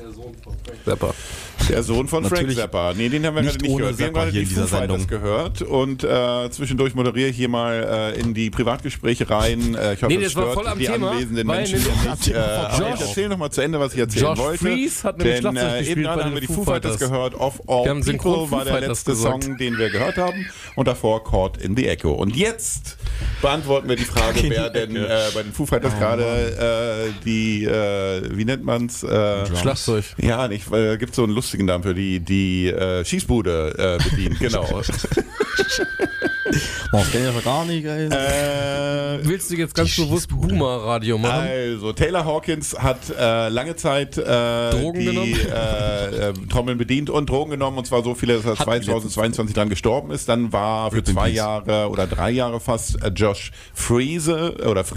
Der Sohn von Frank Zappa. Der Sohn von Frank Zappa. Nee, den haben wir gerade nicht gehört. Wir haben gerade die Foo Fighters gehört und zwischendurch moderiere ich hier mal in die Privatgespräche rein. Ich hoffe, das war voll am die Thema, anwesenden Menschen nicht. Aber ich erzähle nochmal zu Ende, was ich erzählen wollte. Freeze hat nämlich Schlagzeug gespielt eben gerade haben wir die Foo Fighters gehört. Of All People war der letzte Song, den wir gehört haben. Und davor Caught in the Echo. Und jetzt beantworten wir die Frage, wer denn bei den Foo Fighters gerade die, wie nennt man's? Schlagzeug. Ja, nicht, weil gibt so einen lustigen Namen für die Schießbude bedient, genau. Das kenn ich ja gar nicht, ey. Willst du jetzt ganz bewusst Boomer-Radio machen? Also, Taylor Hawkins hat lange Zeit die Trommeln bedient und Drogen genommen, und zwar so viele, dass er 2022 dann gestorben ist. Dann war für 2 Jahre oder 3 Jahre fast Josh Freese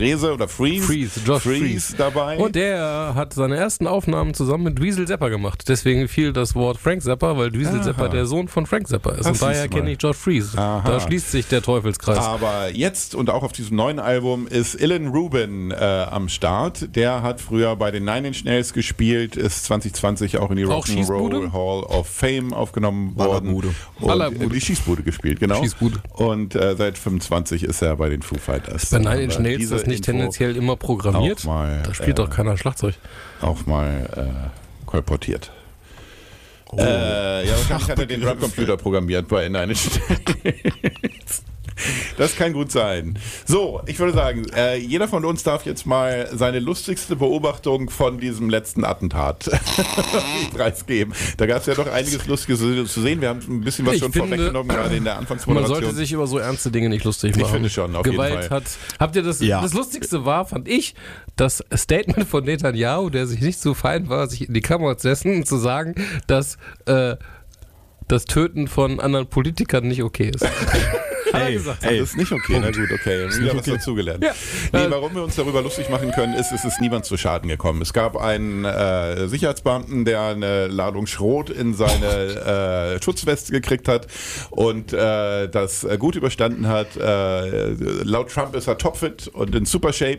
dabei. Und der hat seine ersten Aufnahmen zusammen mit Dweezil Zappa gemacht. Deswegen fiel das Wort Frank Zappa, weil Dweezil Zappa der Sohn von Frank Zappa ist. Und daher kenne ich Josh Freese. Da schließt sich der Teufelskreis. Aber jetzt und auch auf diesem neuen Album ist Ilan Rubin am Start. Der hat früher bei den Nine Inch Nails gespielt, ist 2020 auch in die Rock'n'Roll Hall of Fame aufgenommen worden. Und die Schießbude gespielt, genau. Schießbude. Und seit 25 ist er bei den Foo Fighters. Bei Nine Inch Nails ist das nicht tendenziell immer programmiert? Da spielt doch keiner Schlagzeug. Auch mal kolportiert. Wahrscheinlich hat er den Drumcomputer programmiert bei Nine Inch Nails. Das kann gut sein. So, ich würde sagen, jeder von uns darf jetzt mal seine lustigste Beobachtung von diesem letzten Attentat preisgeben. Da gab es ja doch einiges Lustiges zu sehen. Wir haben ein bisschen was vorweggenommen, gerade in der Anfangsmoderation. Man sollte sich über so ernste Dinge nicht lustig machen. Ich finde schon, auf Gewalt jeden Fall. Habt ihr das? Ja. Das Lustigste war, fand ich, das Statement von Netanyahu, der sich nicht so fein war, sich in die Kamera zu setzen und zu sagen, dass das Töten von anderen Politikern nicht okay ist. Das ist nicht okay. Na gut, okay. Wir haben was dazugelernt. Ja. Nee, warum wir uns darüber lustig machen können, ist, es ist niemand zu Schaden gekommen. Es gab einen Sicherheitsbeamten, der eine Ladung Schrot in seine Schutzweste gekriegt hat und das gut überstanden hat. Laut Trump ist er topfit und in super Shape.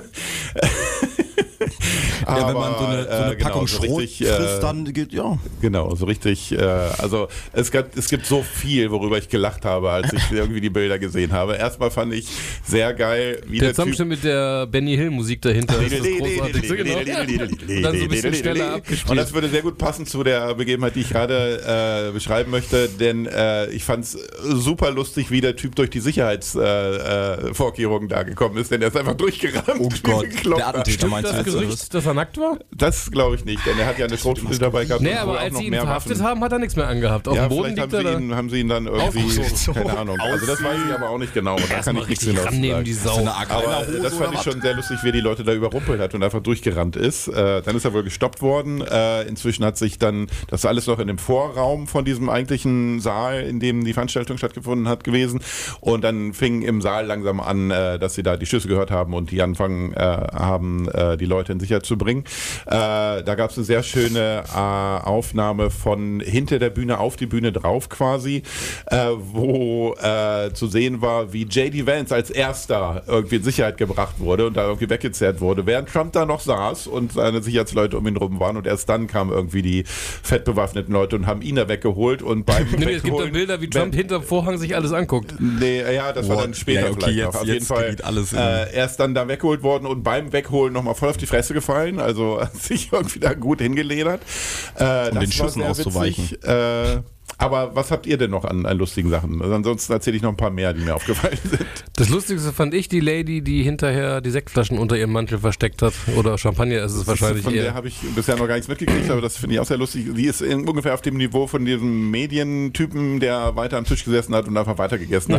Ja, wenn man so eine Packung Schrot frisst, dann geht, ja. Genau, so richtig, also es gibt so viel, worüber ich gelacht habe, als ich irgendwie die Bilder gesehen habe. Erstmal fand ich sehr geil, wie der Typ mit der Benny Hill Musik dahinter ist das großartig. Und dann so ein bisschen schneller abgespielt. Und das würde sehr gut passen zu der Begebenheit, die ich gerade beschreiben möchte, denn ich fand es super lustig, wie der Typ durch die Sicherheitsvorkehrungen da gekommen ist, denn er ist einfach durchgerannt. Oh Gott, der Attentäter meinst du das Gerücht, dass er nackt war? Das glaube ich nicht, denn er hat ja eine Schrotflinte dabei gehabt. Nee, aber als sie ihn verhaftet haben, hat er nichts mehr angehabt. Auf dem Boden liegt haben sie ihn dann irgendwie, keine Ahnung. Also das weiß ich aber auch nicht genau. Da kann ich nichts genau sagen. Die Sau. Aber das fand ich schon sehr lustig, wie er die Leute da überrumpelt hat und einfach durchgerannt ist. Dann ist er wohl gestoppt worden. Inzwischen hat sich dann, das ist alles noch in dem Vorraum von diesem eigentlichen Saal, in dem die Veranstaltung stattgefunden hat, gewesen. Und dann fing im Saal langsam an, dass sie da die Schüsse gehört haben und die anfangen haben, die Leute in Sicherheit zu bringen. Da gab es eine sehr schöne Aufnahme von hinter der Bühne auf die Bühne drauf quasi, wo zu sehen war, wie J.D. Vance als erster irgendwie in Sicherheit gebracht wurde und da irgendwie weggezerrt wurde, während Trump da noch saß und seine Sicherheitsleute um ihn rum waren und erst dann kamen irgendwie die fettbewaffneten Leute und haben ihn da weggeholt und beim es gibt da Bilder, wie Trump hinterm Vorhang sich alles anguckt. Nee, ja, das war dann später vielleicht noch. Auf jeden Fall erst dann da weggeholt worden und beim Wegholen nochmal voll auf die Fresse gefallen, also hat sich irgendwie da gut hingeledert. Um den Schüssen auszuweichen. Aber was habt ihr denn noch an lustigen Sachen? Also ansonsten erzähle ich noch ein paar mehr, die mir aufgefallen sind. Das Lustigste fand ich die Lady, die hinterher die Sektflaschen unter ihrem Mantel versteckt hat. Oder Champagner ist es wahrscheinlich von eher. Der habe ich bisher noch gar nichts mitgekriegt, aber das finde ich auch sehr lustig. Die ist ungefähr auf dem Niveau von diesem Medientypen, der weiter am Tisch gesessen hat und einfach weiter gegessen hat.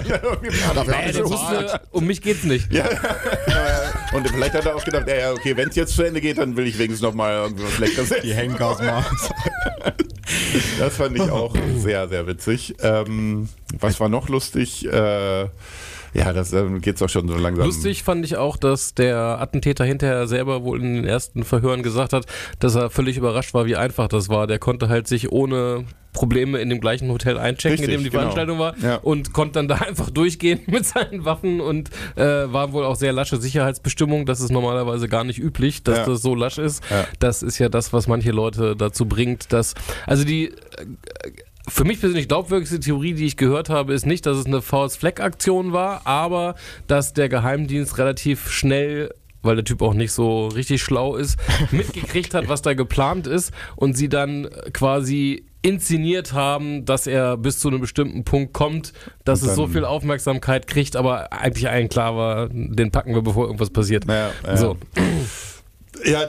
Um mich geht's nicht. Ja. Und vielleicht hat er auch gedacht, ja, okay, wenn es jetzt zu Ende geht, dann will ich wenigstens noch mal irgendwas Leckeres essen. Die Henkas mal. Das fand ich auch sehr, sehr witzig. Was war noch lustig? Ja, das geht's auch schon so langsam. Lustig fand ich auch, dass der Attentäter hinterher selber wohl in den ersten Verhören gesagt hat, dass er völlig überrascht war, wie einfach das war. Der konnte halt sich ohne Probleme in dem gleichen Hotel einchecken, Richtig, in dem die Veranstaltung war Ja. und konnte dann da einfach durchgehen mit seinen Waffen und war wohl auch sehr lasche Sicherheitsbestimmung. Das ist normalerweise gar nicht üblich, dass das so lasch ist. Ja. Das ist ja das, was manche Leute dazu bringt, dass, also die für mich persönlich glaubwürdigste Theorie, die ich gehört habe, ist nicht, dass es eine False-Flag-Aktion war, aber dass der Geheimdienst relativ schnell, weil der Typ auch nicht so richtig schlau ist, mitgekriegt hat, was da geplant ist und sie dann quasi inszeniert haben, dass er bis zu einem bestimmten Punkt kommt, dass es so viel Aufmerksamkeit kriegt, aber eigentlich allen klar war, den packen wir, bevor irgendwas passiert. Ja. So. Ja,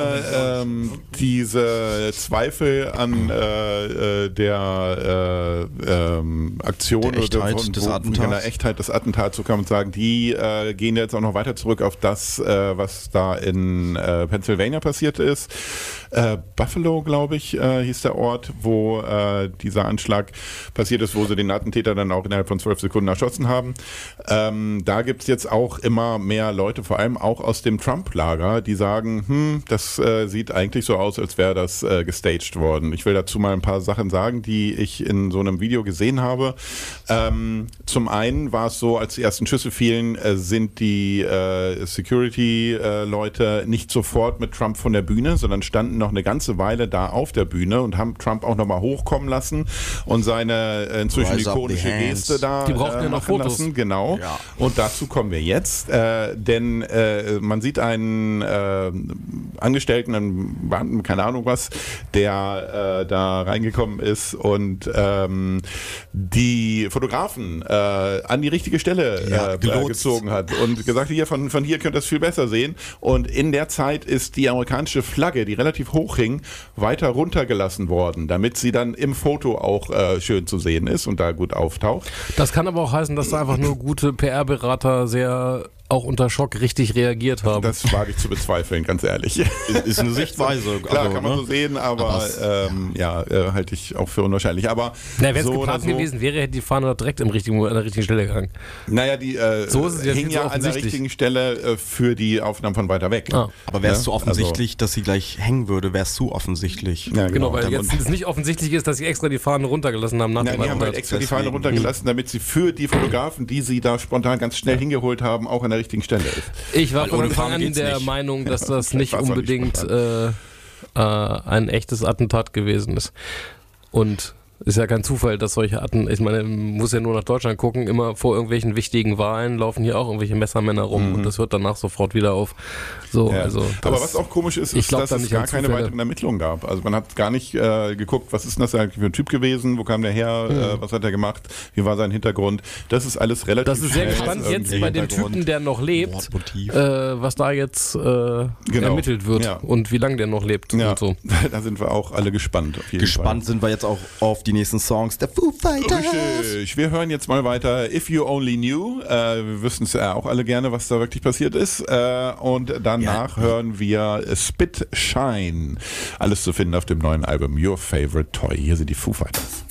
diese Zweifel an der Aktion der Echtheit des Attentats. Der Echtheit des Attentats, so kann man sagen, die gehen jetzt auch noch weiter zurück auf das, was da in Pennsylvania passiert ist. Buffalo, glaube ich, hieß der Ort, wo dieser Anschlag passiert ist, wo sie den Attentäter dann auch innerhalb von 12 Sekunden erschossen haben. Da gibt es jetzt auch immer mehr Leute, vor allem auch aus dem Trump-Lager, die sagen, das sieht eigentlich so aus, als wäre das gestaged worden. Ich will dazu mal ein paar Sachen sagen, die ich in so einem Video gesehen habe. Zum einen war es so, als die ersten Schüsse fielen, sind die Security-Leute nicht sofort mit Trump von der Bühne, sondern standen noch eine ganze Weile da auf der Bühne und haben Trump auch nochmal hochkommen lassen und seine inzwischen ikonische Geste da die brauchten ja noch Fotos lassen. Genau. Ja. Und dazu kommen wir jetzt, denn man sieht einen Angestellten, einen Beamten, keine Ahnung was, der da reingekommen ist und die Fotografen an die richtige Stelle gezogen hat und gesagt, hier von hier könnt ihr das viel besser sehen. Und in der Zeit ist die amerikanische Flagge, die relativ hoch hing, weiter runtergelassen worden, damit sie dann im Foto auch schön zu sehen ist und da gut auftaucht. Das kann aber auch heißen, dass da einfach nur gute PR-Berater sehr auch unter Schock richtig reagiert haben. Das wage ich zu bezweifeln, ganz ehrlich. Ist eine Sichtweise. Klar, also, kann man so sehen, aber halte ich auch für unwahrscheinlich. Aber wenn es geplant gewesen wäre, hätte die Fahne doch direkt an der richtigen Stelle gehangen. Naja, die so ist es hing ja an der richtigen Stelle für die Aufnahmen von weiter weg. Ah. Aber wäre es zu offensichtlich, dass sie gleich hängen würde, wäre es zu offensichtlich. Ja, genau, weil jetzt es nicht offensichtlich ist, dass sie extra die Fahne runtergelassen haben. Die haben halt extra die Fahne runtergelassen, damit sie für die Fotografen, die sie da spontan ganz schnell hingeholt haben, auch an der richtigen Stelle ist. Ich war von Anfang an der Meinung, dass das nicht unbedingt ein echtes Attentat gewesen ist. Und ist ja kein Zufall, dass solche ich meine, man muss ja nur nach Deutschland gucken, immer vor irgendwelchen wichtigen Wahlen laufen hier auch irgendwelche Messermänner rum und das hört danach sofort wieder auf. So, ja. also aber was auch komisch ist, dass es gar keine weiteren Ermittlungen gab. Also man hat gar nicht geguckt, was ist denn das eigentlich für ein Typ gewesen, wo kam der her, was hat er gemacht, wie war sein Hintergrund. Das ist alles relativ Das ist sehr gespannt jetzt bei dem Typen, der noch lebt, was da jetzt ermittelt wird und wie lange der noch lebt und so. Da sind wir auch alle gespannt. Auf jeden gespannt Fall. Sind wir jetzt auch auf die nächsten Songs der Foo Fighters. Richtig. Wir hören jetzt mal weiter If You Only Knew. Wir wüssten es ja auch alle gerne, was da wirklich passiert ist. Und danach hören wir Spit Shine. Alles zu finden auf dem neuen Album Your Favorite Toy. Hier sind die Foo Fighters.